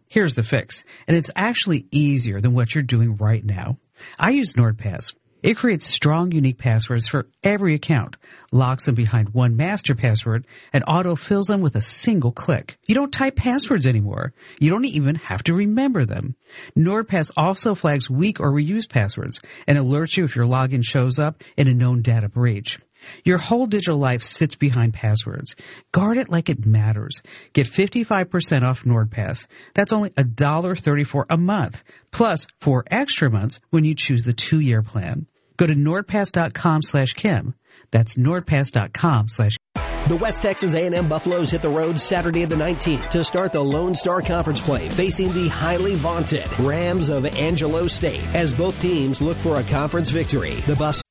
Here's the fix, and it's actually easier than what you're doing right now. I use NordPass. It creates strong, unique passwords for every account, locks them behind one master password, and auto-fills them with a single click. You don't type passwords anymore. You don't even have to remember them. NordPass also flags weak or reused passwords and alerts you if your login shows up in a known data breach. Your whole digital life sits behind passwords. Guard it like it matters. Get 55% off NordPass. That's only $1.34 a month, plus 4 extra months when you choose the 2-year plan. Go to nordpass.com/Kim. That's nordpass.com/Kim. The West Texas A&M Buffaloes hit the road Saturday the 19th to start the Lone Star Conference play, facing the highly vaunted Rams of Angelo State, as both teams look for a conference victory. The Buffs